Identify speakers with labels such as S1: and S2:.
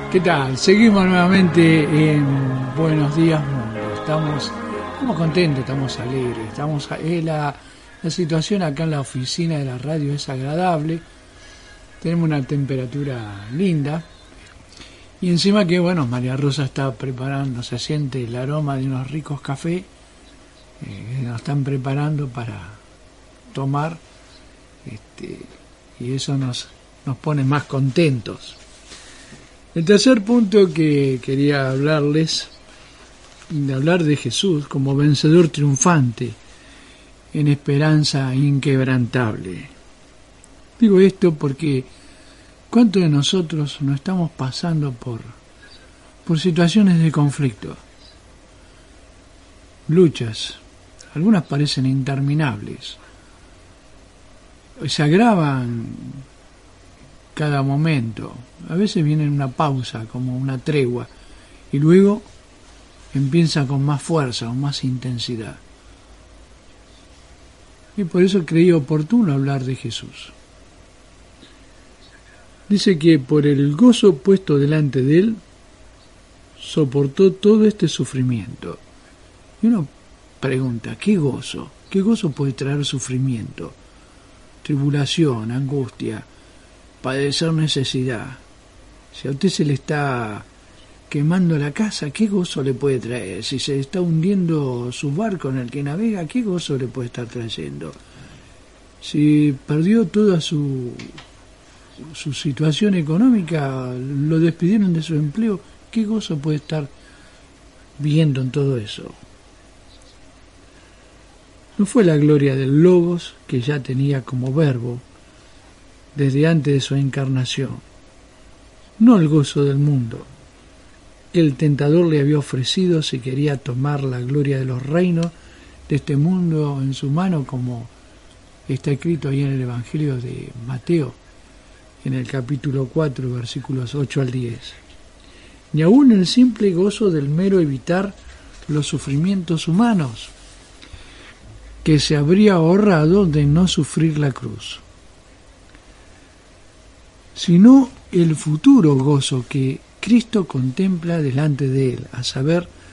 S1: ¿Qué tal? Seguimos nuevamente en Buenos Días Mundo. Estamos contentos, estamos alegres, la situación acá en la oficina de la radio es agradable, tenemos una temperatura linda y encima que María Rosa está preparando, se siente el aroma de unos ricos cafés que nos están preparando para tomar, y eso nos pone más contentos. El tercer punto que quería hablarles, de hablar de Jesús como vencedor triunfante en esperanza inquebrantable. Digo esto porque ¿cuántos de nosotros no estamos pasando por situaciones de conflicto? Luchas, algunas parecen interminables, se agravan cada momento, a veces viene una pausa, como una tregua, y luego empieza con más fuerza, con más intensidad. Y por eso creí oportuno hablar de Jesús. Dice que por el gozo puesto delante de él, soportó todo este sufrimiento. Y uno pregunta, ¿qué gozo? ¿Qué gozo puede traer sufrimiento? Tribulación, angustia, padecer necesidad. Si a usted se le está quemando la casa, ¿qué gozo le puede traer? Si se está hundiendo su barco en el que navega, ¿qué gozo le puede estar trayendo? Si perdió toda su situación económica, lo despidieron de su empleo, ¿qué gozo puede estar viendo en todo eso? No fue la gloria del Logos que ya tenía como verbo desde antes de su encarnación, no el gozo del mundo que el tentador le había ofrecido si quería tomar la gloria de los reinos de este mundo en su mano, como está escrito ahí en el Evangelio de Mateo, en el capítulo 4, versículos 8 al 10. Ni aún el simple gozo del mero evitar los sufrimientos humanos que se habría ahorrado de no sufrir la cruz, sino el futuro gozo que Cristo contempla delante de él, a saber,